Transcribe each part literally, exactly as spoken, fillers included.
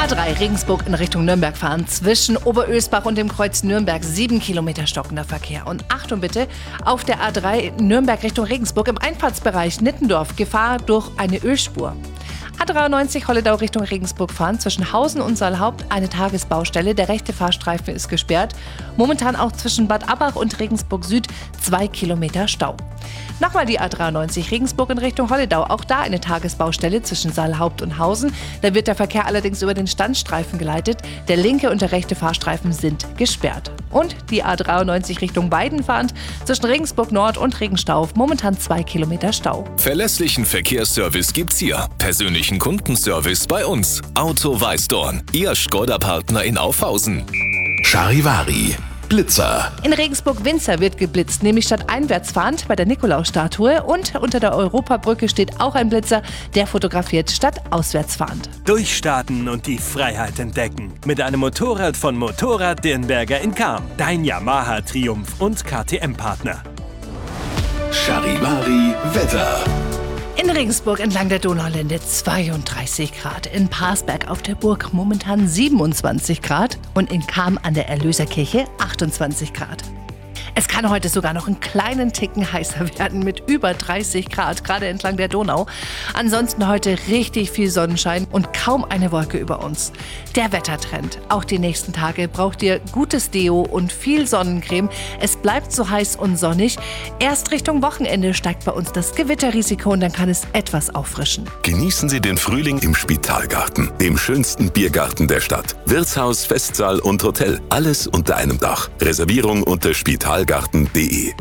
A drei Regensburg in Richtung Nürnberg fahren. Zwischen Oberösbach und dem Kreuz Nürnberg sieben Kilometer stockender Verkehr. Und Achtung bitte, auf der A drei Nürnberg Richtung Regensburg im Einfahrtsbereich Nittendorf Gefahr durch eine Ölspur. A dreiundneunzig Holledau Richtung Regensburg fahren. Zwischen Hausen und Saalhaupt eine Tagesbaustelle. Der rechte Fahrstreifen ist gesperrt. Momentan auch zwischen Bad Abbach und Regensburg Süd zwei Kilometer Stau. Nochmal die A dreiundneunzig Regensburg in Richtung Holledau. Auch da eine Tagesbaustelle zwischen Saalhaupt und Hausen. Da wird der Verkehr allerdings über den Standstreifen geleitet. Der linke und der rechte Fahrstreifen sind gesperrt. Und die A dreiundneunzig Richtung Weiden fahrend zwischen Regensburg Nord und Regenstauf. Momentan zwei Kilometer Stau. Verlässlichen Verkehrsservice gibt's hier. Persönlichen Kundenservice bei uns. Auto Weißdorn. Ihr Škoda-Partner in Aufhausen. Charivari. Blitzer. In Regensburg-Winzer wird geblitzt, nämlich statt einwärts fahrend bei der Nikolausstatue. Und unter der Europabrücke steht auch ein Blitzer, der fotografiert statt auswärts fahrend. Durchstarten und die Freiheit entdecken. Mit einem Motorrad von Motorrad Dirnberger in Cham. Dein Yamaha Triumph und K T M-Partner. Charivari Wetter. In Regensburg entlang der Donaulände zweiunddreißig Grad, in Parsberg auf der Burg momentan siebenundzwanzig Grad und in Cham an der Erlöserkirche achtundzwanzig Grad. Es kann heute sogar noch einen kleinen Ticken heißer werden mit über dreißig Grad, gerade entlang der Donau. Ansonsten heute richtig viel Sonnenschein und kaum eine Wolke über uns. Der Wettertrend. Auch die nächsten Tage braucht ihr gutes Deo und viel Sonnencreme. Es bleibt so heiß und sonnig. Erst Richtung Wochenende steigt bei uns das Gewitterrisiko und dann kann es etwas auffrischen. Genießen Sie den Frühling im Spitalgarten, dem schönsten Biergarten der Stadt. Wirtshaus, Festsaal und Hotel. Alles unter einem Dach. Reservierung unter spitalgarten punkt de.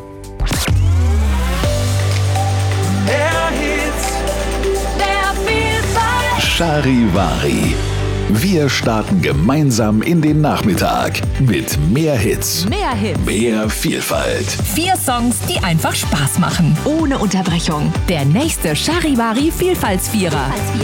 Charivari. Wir starten gemeinsam in den Nachmittag mit mehr Hits, Mehr Hits. mehr Vielfalt. Vier Songs, die einfach Spaß machen. Ohne Unterbrechung. Der nächste Charivari Vielfaltsvierer.